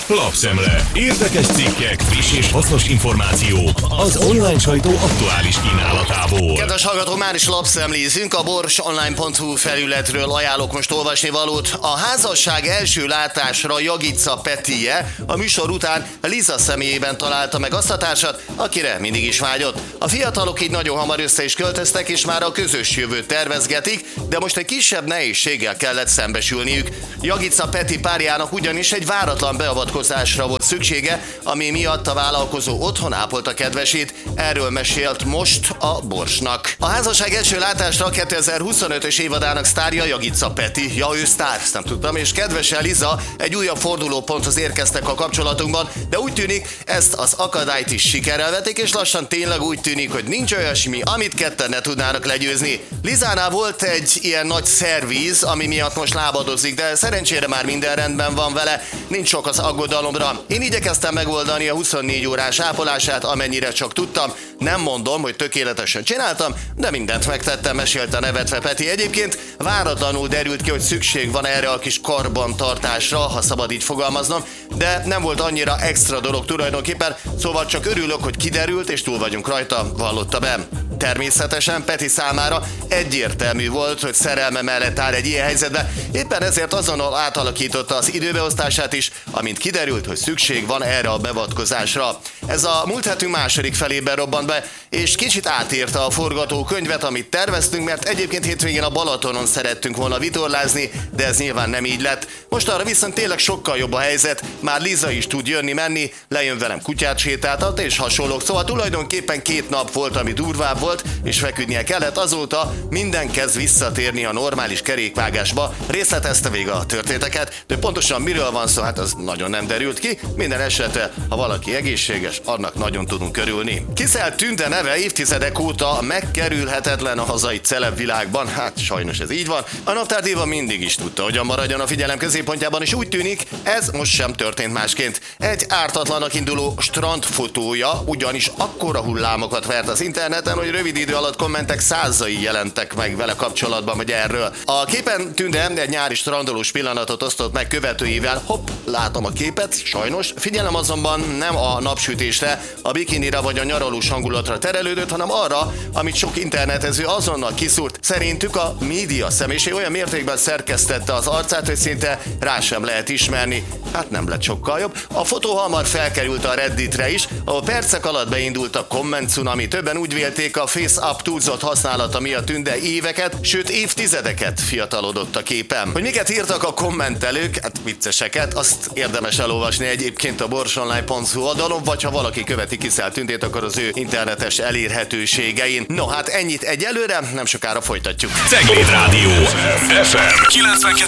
Lapszemle. Érdekes cikkek, friss és hasznos információk az online sajtó aktuális kínálatából. Kedves hallgatók, már is lapszemlézünk. A borsonline.hu felületről ajánlok most olvasnivalót. A házasság első látásra Jagica Petije a műsor után Liza személyében találta meg azt a társat, akire mindig is vágyott. A fiatalok így nagyon hamar össze is költöztek, és már a közös jövőt tervezgetik, de most egy kisebb nehézséggel kellett szembesülniük. Jagica Peti párjának ugyanis egy váratlan beavatkozásra volt szüksége, ami miatt a vállalkozó otthon ápolta kedvesét. Erről mesélt most a Borsnak. A házasság első látásra a 2025-ös évadának sztárja Jagica Peti. Ja, ő sztár, ezt nem tudtam, és kedvese Liza egy újabb fordulóponthoz érkeztek a kapcsolatunkban, de úgy tűnik, ezt az akadályt is sikerrel vetik, és lassan tényleg úgy tűnik, hogy nincs olyasmi, amit ketten ne tudnának legyőzni. Lizánál volt egy ilyen nagy szervíz, ami miatt most lábadozik, de szerencsére már minden rendben van vele, nincs sok az aggodalomra. Én igyekeztem megoldani a 24 órás ápolását, amennyire csak tudtam. Nem mondom, hogy tökéletesen csináltam, de mindent megtettem, mesélte nevetve Peti. Egyébként váratlanul derült ki, hogy szükség van erre a kis karbantartásra, ha szabad így fogalmaznom, de nem volt annyira extra dolog tulajdonképpen, szóval csak örülök, hogy kiderült, és túl vagyunk rajta, vallotta be. Természetesen Peti számára egyértelmű volt, hogy szerelme mellett áll egy ilyen helyzetbe, éppen ezért azonnal átalakította az időbeosztását is, amint kiderült, hogy szükség van erre a beavatkozásra. Ez a múlt hetünk második felében robbant be, és kicsit átírta a forgatókönyvet, amit terveztünk, mert egyébként hétvégén a Balatonon szerettünk volna vitorlázni, de ez nyilván nem így lett. Most arra viszont tényleg sokkal jobb a helyzet, már Liza is tud jönni-menni, lejön velem kutyát sétáltat és hasonlók, szóval tulajdonképpen 2 nap volt, ami durvább volt, és feküdnie kellett, azóta minden kezd visszatérni a normális kerékvágásba. Részletezte végig a történeteket, de pontosan miről van szó, hát az nagyon nem derült ki. Minden esetre, ha valaki egészséges, annak nagyon tudunk örülni. Kissel Tünde neve évtizedek óta megkerülhetetlen a hazai celebvilágban, hát sajnos ez így van. A Naptár Diva mindig is tudta, hogyan maradjon a figyelem középpontjában, és úgy tűnik, ez most sem történt másként. Egy ártatlanak induló strandfotója ugyanis akkora hullámokat vert az interneten, hogy rövid idő alatt kommentek százai jelentek meg vele kapcsolatban, vagy erről. A képen Tünde egy nyári strandolós pillanatot osztott meg követőivel. Hopp, látom a képet, sajnos. Figyelem azonban nem a napsütésre, a bikinira vagy a nyaralós hangulatra terelődött, hanem arra, amit sok internetező azonnal kiszúrt. Szerintük a média személyiség olyan mértékben szerkesztette az arcát, hogy szinte rá sem lehet ismerni. Hát nem lett sokkal jobb. A fotó hamar felkerült a Redditre is, ahol percek alatt beindult a komment cunami. Többen úgy vélték, a FaceApp túlzott használata miatt Tünde éveket, sőt évtizedeket fiatalodott a képen. Hogy miket írtak a kommentelők, hát vicceseket, azt érdemes elolvasni egyébként a borsonline.hu oldalon, vagy ha valaki követi Kissel Tündét, akkor az ő internetes elérhetőségein. No, hát ennyit egyelőre, nem sokára folytatjuk. Cegléd Rádió FM 92.9